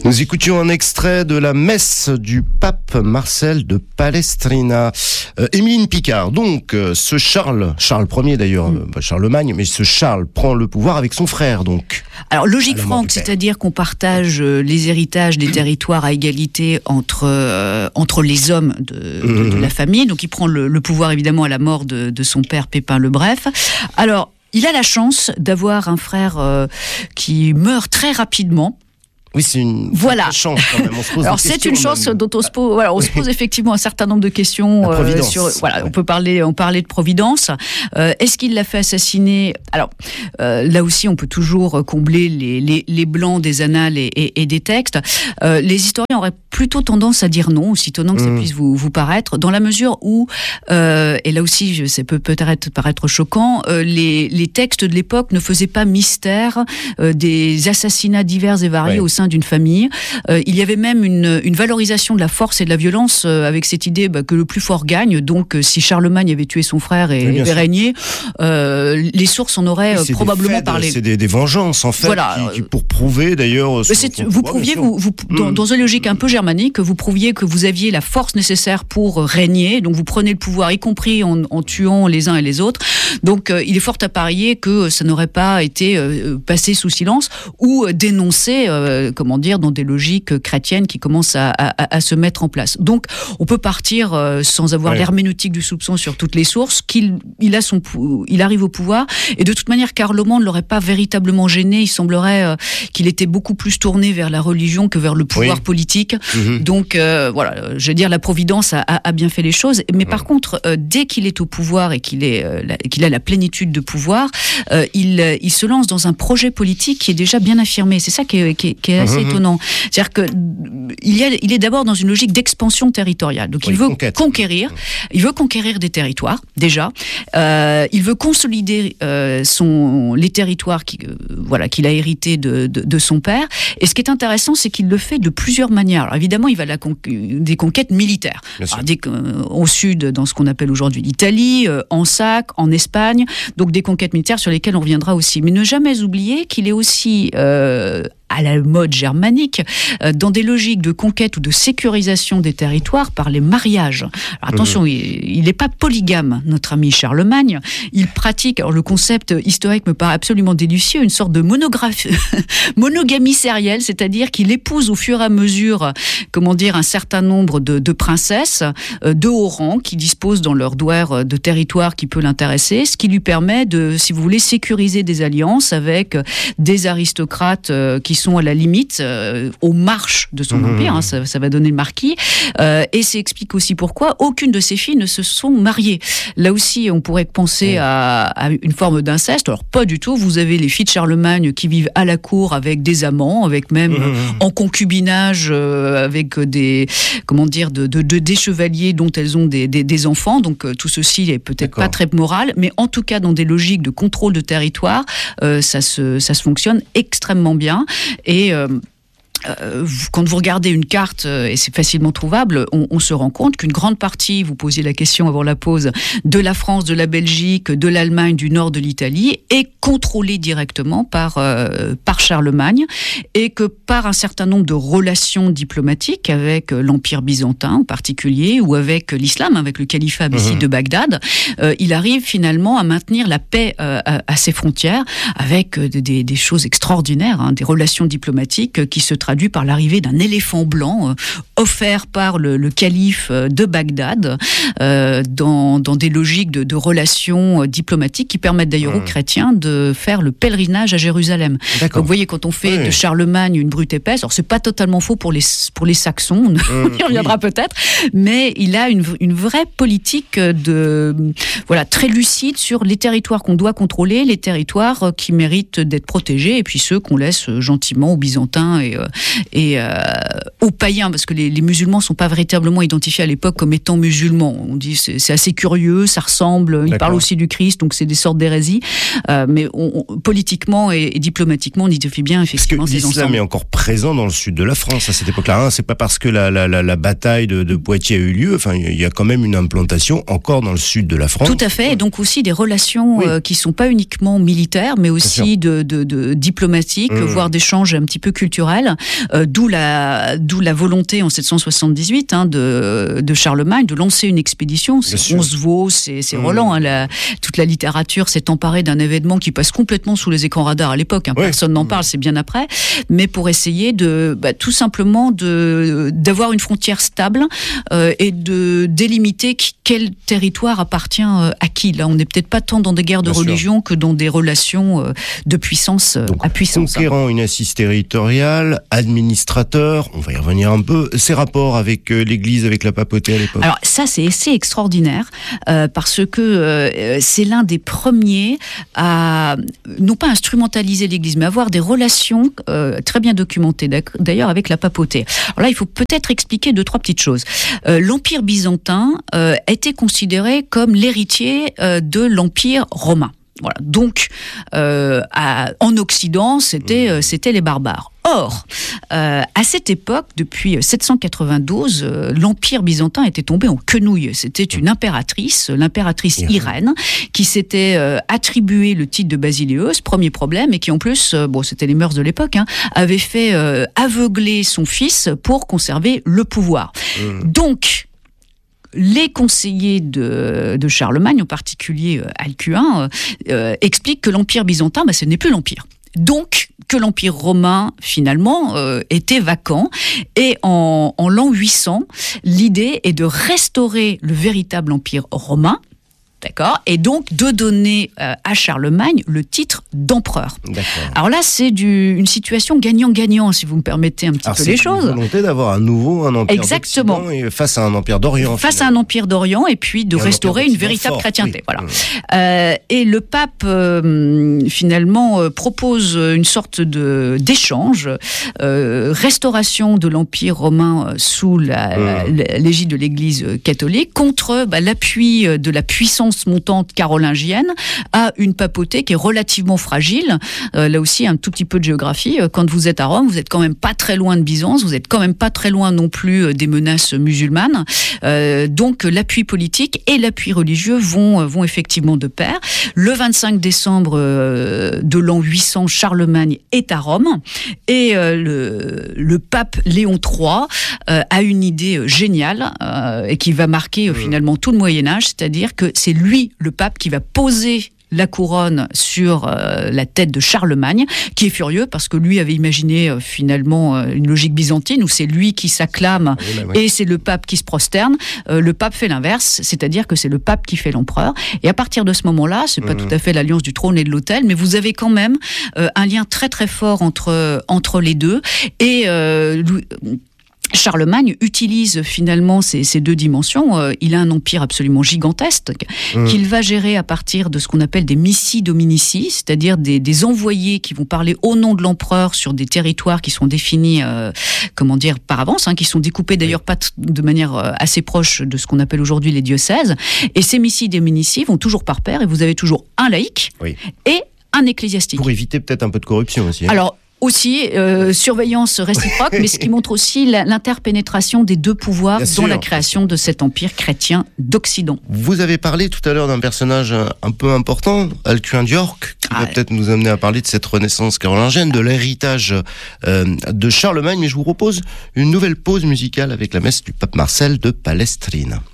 Nous écoutions un extrait de la messe du pape Marcel de Palestrina. Émeline Picard, donc ce Charles Ier d'ailleurs, pas Charlemagne, mais ce Charles prend le pouvoir avec son frère donc. Alors logique franque, c'est-à-dire qu'on partage les héritages des territoires à égalité entre les hommes de la famille. Donc il prend le pouvoir évidemment à la mort de son père Pépin le Bref. Alors il a la chance d'avoir un frère qui meurt très rapidement. Oui, c'est une chance quand même. Alors c'est une chance dont on se pose effectivement un certain nombre de questions. On peut parler de providence. Est-ce qu'il l'a fait assassiner ? Alors là aussi, on peut toujours combler les blancs des annales et des textes. Les historiens auraient plutôt tendance à dire non, aussi étonnant que ça puisse vous paraître, dans la mesure où, et là aussi, ça peut peut-être paraître choquant, les textes de l'époque ne faisaient pas mystère des assassinats divers et variés au sein d'une famille. Il y avait même une valorisation de la force et de la violence avec cette idée que le plus fort gagne. Donc, si Charlemagne avait tué son frère et avait régné, les sources en auraient probablement parlé. C'est des vengeances, en fait, qui pour prouver d'ailleurs... Dans une logique un peu germanique, vous prouviez que vous aviez la force nécessaire pour régner. Donc, vous prenez le pouvoir, y compris en tuant les uns et les autres. Donc, il est fort à parier que ça n'aurait pas été passé sous silence ou dénoncé dans des logiques chrétiennes qui commencent à se mettre en place. Donc, on peut partir sans avoir l'herméneutique du soupçon sur toutes les sources, qu'il arrive au pouvoir, et de toute manière, Carloman ne l'aurait pas véritablement gêné. Il semblerait qu'il était beaucoup plus tourné vers la religion que vers le pouvoir politique. Donc, je veux dire, la Providence a bien fait les choses. Mais par contre, dès qu'il est au pouvoir et qu'il a la plénitude de pouvoir, il se lance dans un projet politique qui est déjà bien affirmé. C'est ça qui est assez étonnant. C'est-à-dire qu'il est d'abord dans une logique d'expansion territoriale. Donc il veut conquérir des territoires, déjà. Il veut consolider les territoires qu'il a hérités de son père. Et ce qui est intéressant, c'est qu'il le fait de plusieurs manières. Alors évidemment, il va des conquêtes militaires. Au sud, dans ce qu'on appelle aujourd'hui l'Italie, en Sac, en Espagne. Donc des conquêtes militaires sur lesquelles on reviendra aussi. Mais ne jamais oublier qu'il est aussi... à la mode germanique, dans des logiques de conquête ou de sécurisation des territoires par les mariages. Alors attention, il n'est pas polygame, notre ami Charlemagne. Il pratique, alors le concept historique me paraît absolument délicieux, une sorte de monogamie sérielle, c'est-à-dire qu'il épouse au fur et à mesure, un certain nombre de princesses de haut rang qui disposent dans leur douaire de territoire qui peut l'intéresser, ce qui lui permet de, si vous voulez, sécuriser des alliances avec des aristocrates qui sont à la limite aux marches de son empire, ça va donner le marquis, et ça explique aussi pourquoi aucune de ses filles ne se sont mariées. Là aussi, on pourrait penser à une forme d'inceste. Alors pas du tout, vous avez les filles de Charlemagne qui vivent à la cour avec des amants, avec même en concubinage avec des chevaliers dont elles ont des enfants, donc tout ceci est peut-être pas très moral, mais en tout cas dans des logiques de contrôle de territoire, ça se fonctionne extrêmement bien. Et quand vous regardez une carte, et c'est facilement trouvable, on se rend compte qu'une grande partie, vous posiez la question avant la pause, de la France, de la Belgique, de l'Allemagne, du nord de l'Italie, est contrôlée directement par Charlemagne, et que par un certain nombre de relations diplomatiques avec l'Empire byzantin en particulier, ou avec l'islam, avec le califat abbasside de Bagdad, il arrive finalement à maintenir la paix à ses frontières, avec des choses extraordinaires, des relations diplomatiques qui se traduit par l'arrivée d'un éléphant blanc offert par le calife de Bagdad dans des logiques de relations diplomatiques qui permettent d'ailleurs aux chrétiens de faire le pèlerinage à Jérusalem. Donc vous voyez, quand on fait de Charlemagne une brute épaisse, alors c'est pas totalement faux pour les Saxons, on y reviendra peut-être, mais il a une vraie politique très lucide sur les territoires qu'on doit contrôler, les territoires qui méritent d'être protégés, et puis ceux qu'on laisse gentiment aux Byzantins et aux païens, parce que les musulmans ne sont pas véritablement identifiés à l'époque comme étant musulmans. On dit c'est assez curieux, ça ressemble, ils parlent aussi du Christ, donc c'est des sortes d'hérésies, mais politiquement et diplomatiquement, on identifie bien effectivement ces ensembles. L'islam est encore présent dans le sud de la France à cette époque-là. C'est pas parce que la bataille de Poitiers a eu lieu, il y a quand même une implantation encore dans le sud de la France. Tout à fait, et donc aussi des relations qui ne sont pas uniquement militaires, mais aussi de diplomatiques, voire d'échanges un petit peu culturels. D'où la volonté en 778 de Charlemagne de lancer une expédition. C'est Roncevaux, c'est Roland. Toute la littérature s'est emparée d'un événement qui passe complètement sous les écrans radars à l'époque. Personne n'en parle, c'est bien après. Mais pour essayer tout simplement d'avoir une frontière stable et de délimiter quel territoire appartient à qui. Là, on n'est peut-être pas tant dans des guerres de religion que dans des relations de puissance à puissance. Conquérant une assise territoriale, administrateur, on va y revenir un peu, ses rapports avec l'Église, avec la papauté à l'époque. Alors ça, c'est assez extraordinaire parce que c'est l'un des premiers à, non pas instrumentaliser l'Église, mais avoir des relations très bien documentées, d'ailleurs avec la papauté. Alors là, il faut peut-être expliquer 2-3 petites choses. L'Empire byzantin était considéré comme l'héritier de l'Empire romain. Voilà. Donc, en Occident, c'était les barbares. Or, à cette époque, depuis 792, l'Empire byzantin était tombé en quenouille. C'était une impératrice, l'impératrice Irène, qui s'était attribué le titre de basileus, premier problème, et qui en plus, c'était les mœurs de l'époque, avait fait aveugler son fils pour conserver le pouvoir. Donc, les conseillers de Charlemagne, en particulier Alcuin, expliquent que l'Empire byzantin, ce n'est plus l'Empire. Donc, que l'Empire romain, finalement, était vacant. Et en l'an 800, l'idée est de restaurer le véritable Empire romain, d'accord, et donc de donner à Charlemagne le titre d'empereur. D'accord. Alors là, c'est une situation gagnant-gagnant, si vous me permettez un petit peu les choses. C'est une volonté d'avoir un empire d'Occident et face à un empire d'Orient. Face à un empire d'Orient, et puis de restaurer une véritable chrétienté. Oui. Voilà. Et le pape, finalement, propose une sorte d'échange, restauration de l'Empire romain sous l'égide de l'Église catholique, contre l'appui de la puissance montante carolingienne à une papauté qui est relativement fragile. Là aussi, un tout petit peu de géographie. Quand vous êtes à Rome, vous êtes quand même pas très loin de Byzance, vous êtes quand même pas très loin non plus des menaces musulmanes. Donc l'appui politique et l'appui religieux vont effectivement de pair. Le 25 décembre de l'an 800, Charlemagne est à Rome et le pape Léon III a une idée géniale et qui va marquer finalement tout le Moyen-Âge, c'est-à-dire que c'est lui, le pape, qui va poser la couronne sur la tête de Charlemagne, qui est furieux parce que lui avait imaginé finalement une logique byzantine où c'est lui qui s'acclame et c'est le pape qui se prosterne. Le pape fait l'inverse, c'est-à-dire que c'est le pape qui fait l'empereur. Et à partir de ce moment-là, c'est pas tout à fait l'alliance du trône et de l'autel, mais vous avez quand même un lien très très fort entre les deux. Et Charlemagne utilise finalement ces deux dimensions. Il a un empire absolument gigantesque qu'il va gérer à partir de ce qu'on appelle des missi dominici, c'est-à-dire des envoyés qui vont parler au nom de l'empereur sur des territoires qui sont définis, par avance, qui sont découpés d'ailleurs pas de manière assez proche de ce qu'on appelle aujourd'hui les diocèses. Et ces missi dominici vont toujours par pair et vous avez toujours un laïc et un ecclésiastique. Pour éviter peut-être un peu de corruption aussi. Alors, aussi, surveillance réciproque, mais ce qui montre aussi l'interpénétration des deux pouvoirs dans la création de cet empire chrétien d'Occident. Vous avez parlé tout à l'heure d'un personnage un peu important, Alcuin d'York, qui va peut-être nous amener à parler de cette renaissance carolingienne, de l'héritage de Charlemagne. Mais je vous propose une nouvelle pause musicale avec la messe du pape Marcel de Palestrina.